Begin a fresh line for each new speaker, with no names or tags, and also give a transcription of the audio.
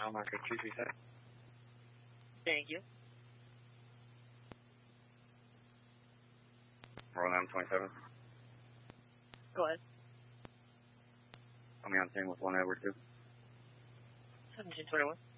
Mile marker 237.
Thank you.
Roll 927.
Go ahead.
I'll be on scene with 1 over 2.
1721.